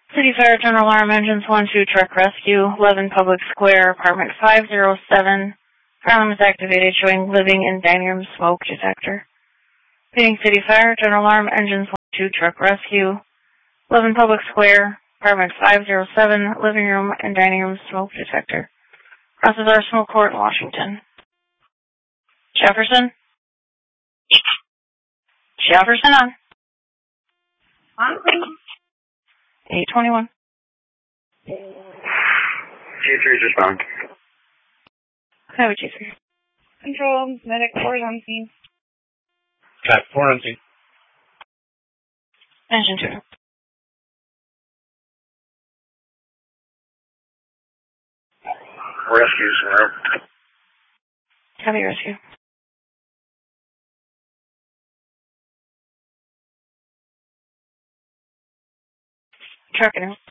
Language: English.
City Fire General Alarm Engines 1-2 Truck Rescue, 11 Public Square, Apartment 507. Fire alarm is activated, showing living in dining room smoke detector. Repeating City Fire General Alarm Engines 1-2 Truck Rescue, 11 Public Square, Apartment 507, living room and dining room smoke detector. Process Arsenal Court, Washington. Jefferson? Jefferson on. On, please. 821. G3's respond. Okay, with G3. Control, medic 4 is on scene. Got 4 on scene. Engine 2. Rescues, room. Heavy rescue. Trucking out.